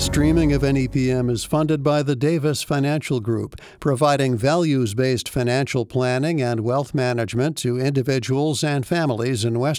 Streaming of NEPM is funded by the Davis Financial Group, providing values-based financial planning and wealth management to individuals and families in West